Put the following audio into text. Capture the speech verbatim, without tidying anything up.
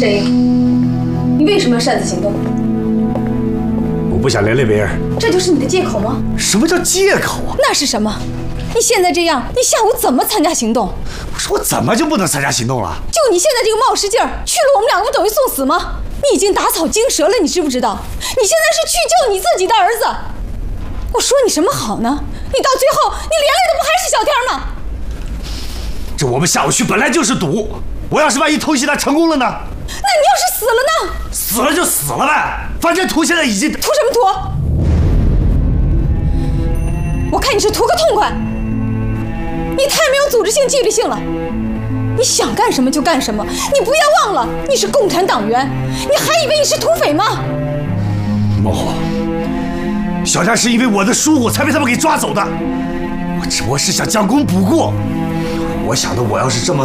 沈英，你为什么要擅自行动？ 我不想连累别人。 这就是你的借口吗？ 什么叫借口啊？ 那是什么？你现在这样，你下午怎么参加行动？ 我说我怎么就不能参加行动了？ 就你现在这个冒失劲儿，去了我们两个不等于送死吗？你已经打草惊蛇了，你知不知道？你现在是去救你自己的儿子。我说你什么好呢？你到最后，你连累的不还是小天吗？ 这我们下午去本来就是赌，我要是万一偷袭他成功了呢？ 那你要是死了呢？ 死了就死了呗，反正图现在已经…… 图什么图？我看你是图个痛快。你太没有组织性、纪律性了。你想干什么就干什么，你不要忘了，你是共产党员，你还以为你是土匪吗？ 孟红，小天是因为我的疏忽才被他们给抓走的，我只不过是想将功补过。我想的，我要是这么